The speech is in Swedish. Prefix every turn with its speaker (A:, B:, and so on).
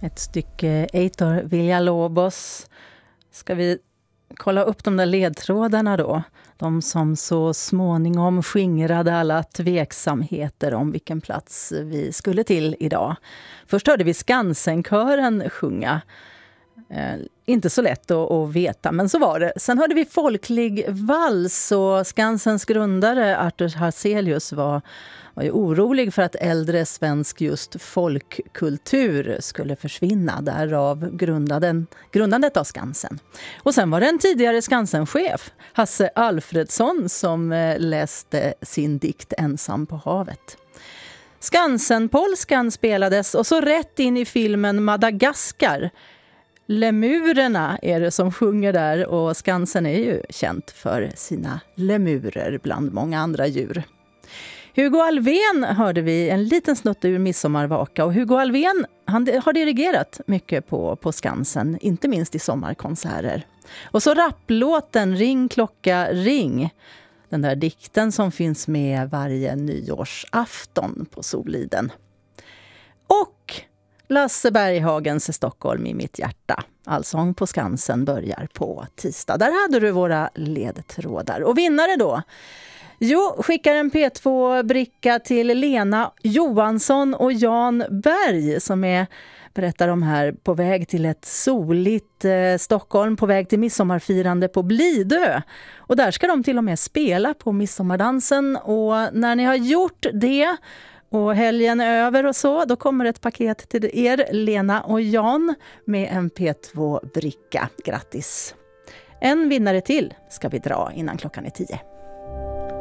A: Ett stycke Heitor Villa-Lobos. Ska vi kolla upp de där ledtrådarna då? De som så småningom skingrade alla tveksamheter om vilken plats vi skulle till idag. Först hörde vi Skansenkören sjunga. Inte så lätt att veta, men så var det. Sen hörde vi folklig vals, och Skansens grundare Arthur Hazelius var ju orolig för att äldre svensk just folkkultur skulle försvinna. Därav grundandet av Skansen. Och sen var det en tidigare Skansenchef, Hasse Alfredsson, som läste sin dikt Ensam på havet. Skansenpolskan spelades, och så rätt in i filmen Madagaskar. Lemurerna är det som sjunger där, och Skansen är ju känt för sina lemurer bland många andra djur. Hugo Alfvén hörde vi en liten snutt ur Midsommarvaka, och Hugo Alfvén har dirigerat mycket på Skansen, inte minst i sommarkonserter. Och så rapplåten Ring klocka ring, den där dikten som finns med varje nyårsafton på Soliden. Och Lasse Berghagens Stockholm i mitt hjärta. Allsång på Skansen börjar på tisdag. Där hade du våra ledtrådar. Och vinnare då? Jo, skickar en P2-bricka till Lena Johansson och Jan Berg som berättar de här på väg till ett soligt Stockholm, på väg till midsommarfirande på Blidö. Och där ska de till och med spela på midsommardansen, och när ni har gjort det och helgen är över och så, då kommer ett paket till er, Lena och Jan, med en P2-bricka. Grattis! En vinnare till ska vi dra innan klockan är 10.